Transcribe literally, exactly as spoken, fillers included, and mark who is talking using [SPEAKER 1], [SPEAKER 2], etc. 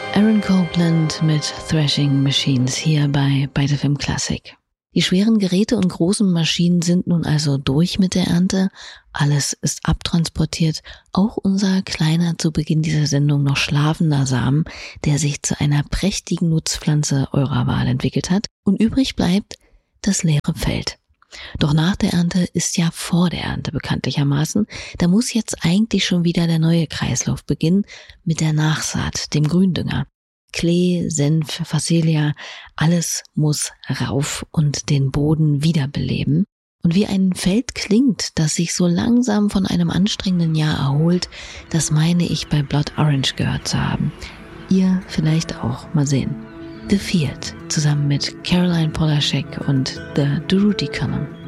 [SPEAKER 1] Aaron Copland mit Thrashing Machines hier bei Byte F M Classic. Die schweren Geräte und großen Maschinen sind nun also durch mit der Ernte. Alles ist abtransportiert. Auch unser kleiner, zu Beginn dieser Sendung noch schlafender Samen, der sich zu einer prächtigen Nutzpflanze eurer Wahl entwickelt hat. Und übrig bleibt das leere Feld. Doch nach der Ernte ist ja vor der Ernte bekanntlichermaßen. Da muss jetzt eigentlich schon wieder der neue Kreislauf beginnen mit der Nachsaat, dem Gründünger. Klee, Senf, Phacelia, alles muss rauf und den Boden wiederbeleben. Und wie ein Feld klingt, das sich so langsam von einem anstrengenden Jahr erholt, das meine ich bei Blood Orange gehört zu haben. Ihr vielleicht auch, mal sehen. The Field zusammen mit Caroline Polachek und The Durruti Column.